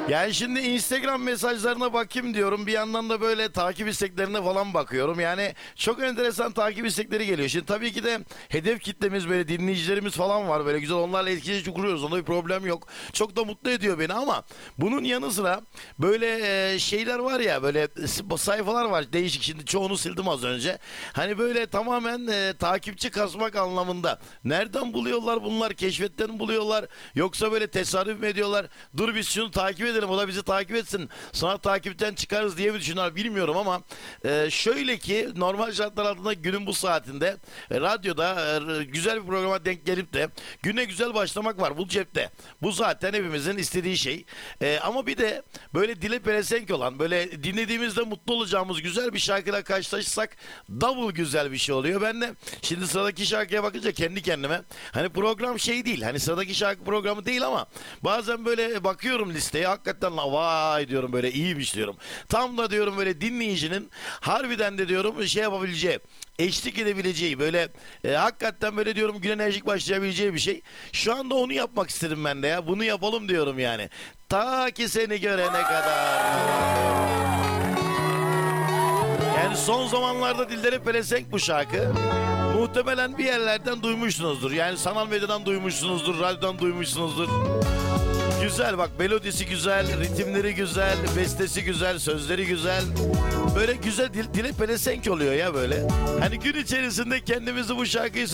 Yani şimdi Instagram mesajlarına bakayım diyorum. Bir yandan da böyle takip isteklerine falan bakıyorum. Yani çok enteresan takip istekleri geliyor. Şimdi tabii ki de hedef kitlemiz böyle dinleyicilerimiz falan var. Böyle güzel onlarla etkileşim kuruyoruz. Onda bir problem yok. Çok da mutlu ediyor beni ama bunun yanı sıra böyle şeyler var ya böyle sayfalar var değişik. Şimdi çoğunu sildim az önce. Hani böyle tamamen takipçi kasmak anlamında. Nereden buluyorlar bunlar? Keşfetten mi buluyorlar? Yoksa böyle tesadüf mü ediyorlar? Dur biz şunu takip edelim o da bizi takip etsin. Sonra takipten çıkarız diye mi düşünüyorlar bilmiyorum ama şöyle ki normal şartlar altında günün bu saatinde radyoda güzel bir programa denk gelip de güne güzel başlamak var. Bu cepte. Bu zaten hepimizin istediği şey. Ama bir de böyle dile pelesenk olan böyle dinlediğimizde mutlu olacağımız güzel bir şarkıyla karşılaşırsak double güzel bir şey oluyor. Ben de şimdi sıradaki şarkıya bakınca kendi kendime hani program şey değil. Hani sıradaki şarkı programı değil ama bazen böyle bakıyorum listeye hakikaten vay diyorum böyle iyiymiş diyorum. Tam da diyorum böyle dinleyicinin harbiden de diyorum şey yapabileceği eşlik edebileceği böyle hakikaten böyle diyorum gün enerjik başlayabileceği bir şey. Şu anda onu yapmak istedim ben de ya. Bunu yapalım diyorum yani. Ta ki seni görene kadar. Yani son zamanlarda dillere pelesenk bu şarkı. Muhtemelen bir yerlerden duymuşsunuzdur. Yani sanal medyadan duymuşsunuzdur, radyodan duymuşsunuzdur. Güzel bak melodisi güzel, ritimleri güzel, bestesi güzel, sözleri güzel. Böyle güzel dile pelesenk oluyor ya böyle. Hani gün içerisinde kendimizi bu şarkıyı